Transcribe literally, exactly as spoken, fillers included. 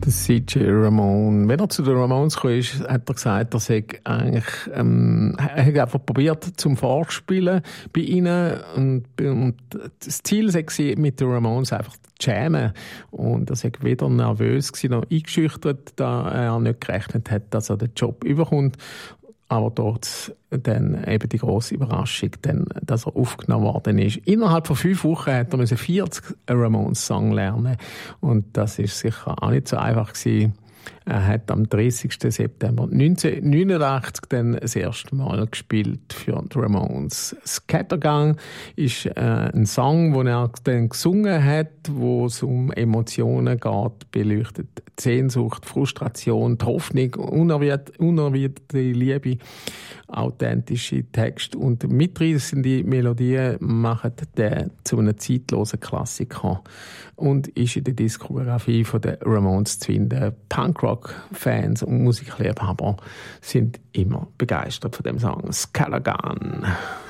C J Ramone. Wenn er zu den Ramones kam, hat er gesagt, er sei eigentlich, ähm, er hat einfach probiert zum Vorspielen bei ihnen und, und das Ziel sei mit den Ramones einfach zu jammen. Und er sei weder nervös gewesen, noch eingeschüchtert, da er nicht gerechnet hat, dass er den Job überkommt. Aber dort dann eben die grosse Überraschung, dann, dass er aufgenommen worden ist. Innerhalb von fünf Wochen hat er vierzig Ramones-Songs lernen. Und das ist sicher auch nicht so einfach gewesen. Er hat am dreißigsten September neunzehnhundertneunundachtzig dann das erste Mal gespielt für die Ramones. Scattergun ist äh, ein Song, den er dann gesungen hat, wo es um Emotionen geht, beleuchtet die Sehnsucht, Frustration, die Hoffnung, unerwiderte, unerwiderte Liebe, authentische Texte und mitreißende Melodien machen den zu einem zeitlosen Klassiker und ist in der Diskografie der Ramones zu finden. Punkrock-Fans und Musikliebhaber sind immer begeistert von dem Song Scattergun.